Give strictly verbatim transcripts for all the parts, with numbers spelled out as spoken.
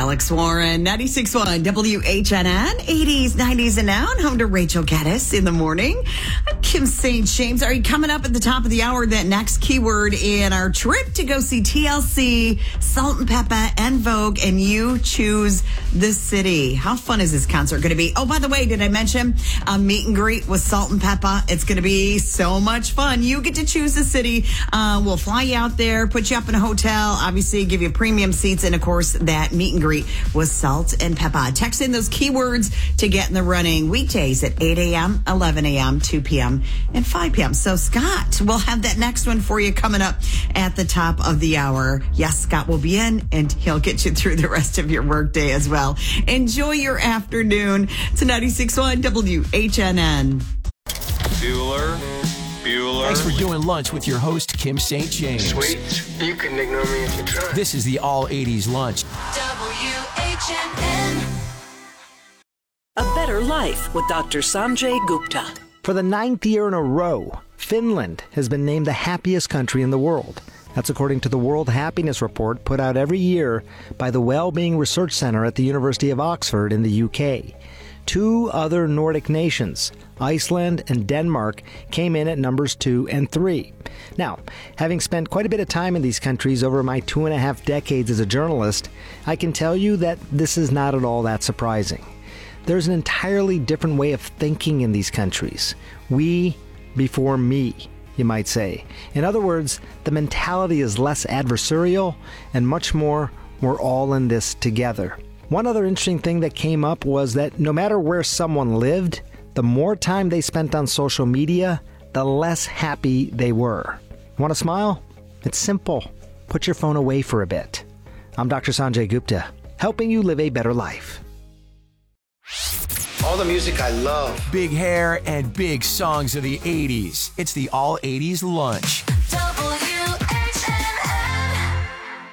Alex Warren, ninety-six point one W H N N, eighties, nineties, and now. And home to Rachel Geddes in the morning. I'm Kim Saint James. Are you coming up at the top of the hour? That next keyword in our trip to go see T L C, Salt and Peppa, and Vogue, and you choose the city. How fun is this concert going to be? Oh, by the way, did I mention a meet and greet with Salt and Peppa? It's going to be so much fun. You get to choose the city. Uh, we'll fly you out there, put you up in a hotel, obviously give you premium seats, and of course, that meet and greet with Salt and Peppa. Text in those keywords to get in the running weekdays at eight a.m., eleven a.m., two p.m., and five p.m. So, Scott, we'll have that next one for you coming up at the top of the hour. Yes, Scott will be in, and he'll get you through the rest of your workday as well. Enjoy your afternoon. It's ninety-six point one W H N N. Bueller. Bueller. Thanks for doing lunch with your host, Kim Saint James. Sweet. You can ignore me if you try. This is the All eighties Lunch. W H N N. A Better Life with Doctor Sanjay Gupta. For the ninth year in a row, Finland has been named the happiest country in the world. That's according to the World Happiness Report put out every year by the Wellbeing Research Center at the University of Oxford in the U K. Two other Nordic nations, Iceland and Denmark, came in at numbers two and three. Now, having spent quite a bit of time in these countries over my two and a half decades as a journalist, I can tell you that this is not at all that surprising. There's an entirely different way of thinking in these countries. We before me, you might say. In other words, the mentality is less adversarial and much more, we're all in this together. One other interesting thing that came up was that no matter where someone lived, the more time they spent on social media, the less happy they were. Want to smile? It's simple. Put your phone away for a bit. I'm Doctor Sanjay Gupta, helping you live a better life. All the music I love. Big hair and big songs of the eighties. It's the All eighties Lunch. W H N N.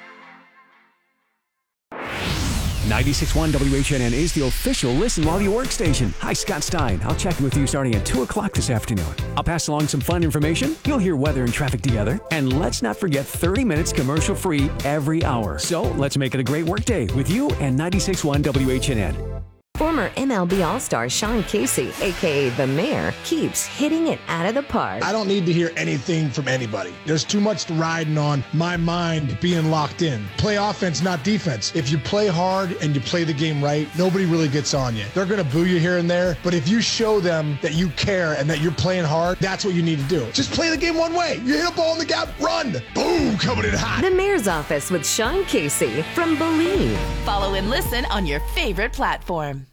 ninety-six point one W H N N is the official Listen While You Work station. Hi, Scott Stein. I'll check in with you starting at two o'clock this afternoon. I'll pass along some fun information. You'll hear weather and traffic together. And let's not forget thirty minutes commercial-free every hour. So let's make it a great work day with you and ninety-six point one W H N N. Former M L B All-Star Sean Casey, a k a. The Mayor, keeps hitting it out of the park. I don't need to hear anything from anybody. There's too much riding on my mind being locked in. Play offense, not defense. If you play hard and you play the game right, nobody really gets on you. They're going to boo you here and there, but if you show them that you care and that you're playing hard, that's what you need to do. Just play the game one way. You hit a ball in the gap, run. Boom, coming in hot. The Mayor's Office with Sean Casey from Believe. Follow and listen on your favorite platform.